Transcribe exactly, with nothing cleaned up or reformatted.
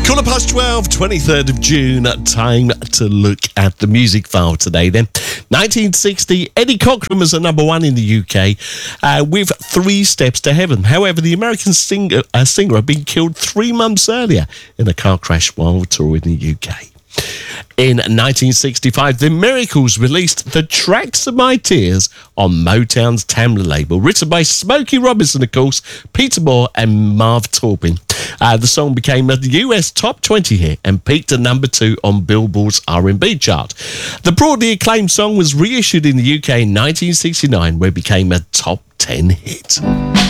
Quarter past twelve, twenty-third of June. Time to look at the music file today then. nineteen sixty, Eddie Cochran was a number one in the U K uh, with Three Steps to Heaven. However, the American singer, uh, singer had been killed three months earlier in a car crash while touring the U K. In nineteen sixty-five, The Miracles released The Tracks of My Tears on Motown's Tamla label, written by Smokey Robinson, of course, Peter Moore and Marv Taupin. Uh, the song became a U S top twenty hit and peaked at number two on Billboard's R and B chart. The broadly acclaimed song was reissued in the U K in nineteen sixty-nine, where it became a top ten hit.